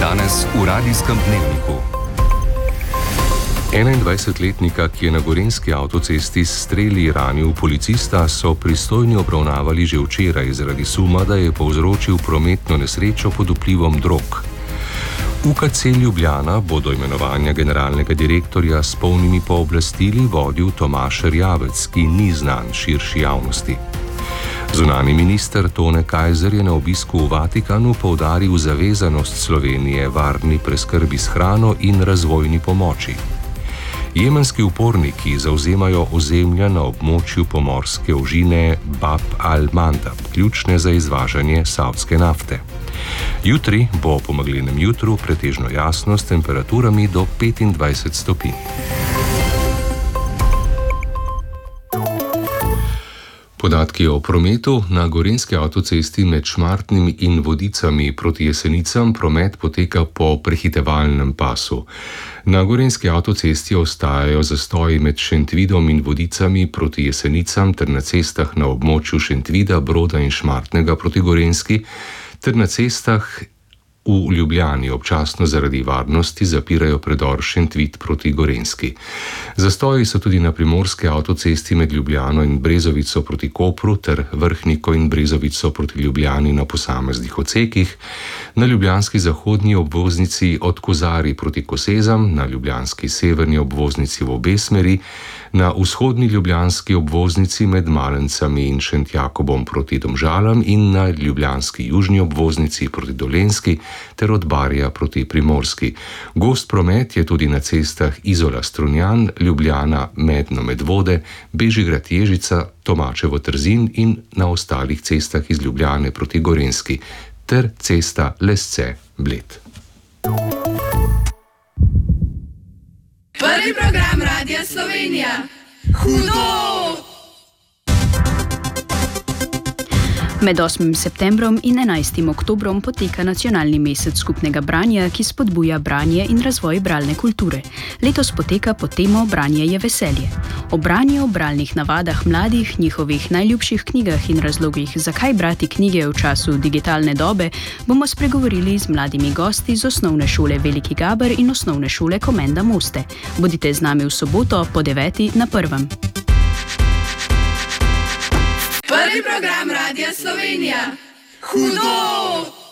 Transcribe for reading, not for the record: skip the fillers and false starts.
Danes v Radijskem dnevniku. 21-letnika, ki je na gorenjski avtocesti s streli ranil policista, so pristojni obravnavali že včeraj zaradi suma, da je povzročil prometno nesrečo pod vplivom drog. UKC Ljubljana bo do imenovanja generalnega direktorja s polnimi pooblastili vodil Tomaž Erjavec, ki ni znan širši javnosti. Zunanji minister Tone Kajzer je na obisku v Vatikanu poudaril zavezanost Slovenije varni preskrbi s hrano in razvojni pomoči. Jemenski uporniki zavzemajo ozemlja na območju pomorske ožine Bab al-Mandab, ključne za izvažanje savdske nafte. Jutri bo po meglenem jutru pretežno jasno s temperaturami do 25 stopinj. Podatki o prometu. Na gorenjski avtocesti med Šmartnim in Vodicami proti Jesenicam promet poteka po prehitevalnem pasu. Na gorenjski avtocesti ostajajo zastoji med Šentvidom in Vodicami proti Jesenicam ter na cestah na območju Šentvida, Broda in Šmartnega proti Gorenjski ter na cestah v Ljubljani občasno zaradi varnosti zapirajo predor Šentvid proti Gorenjski. Zastoji so tudi na primorski avtocesti med Ljubljano in Brezovico proti Kopru ter Vrhniko in Brezovico proti Ljubljani na posameznih odsekih, na ljubljanski zahodnji obvoznici od Kozarij proti Kosezam, na ljubljanski severni obvoznici v obe smeri, na vzhodni ljubljanski obvoznici med Malencami in Šentjakobom proti Domžalam in na ljubljanski južni obvoznici proti Dolenjski ter od Barja proti Primorski. Gost promet je tudi na cestah Izola-Strunjan, Ljubljana, Medno-Medvode, Bežigrad-Ježica, Tomačevo-Trzin in na ostalih cestah iz Ljubljane proti Gorenjski ter cesta Lesce-Bled. Prvi program Radia Slovenija. Hudo! Med 8. septembrom in 11. oktobrom poteka nacionalni mesec skupnega branja, ki spodbuja branje in razvoj bralne kulture. Letos poteka pod temo Branje je veselje. O branju, bralnih navadah mladih, njihovih najljubših knjigah in razlogih, zakaj brati knjige v času digitalne dobe, bomo spregovorili z mladimi gosti z osnovne šole Veliki Gaber in osnovne šole Komenda Moste. Bodite z nami v soboto po 9. na 1. Prvi program Radia Slovenija. Hudo!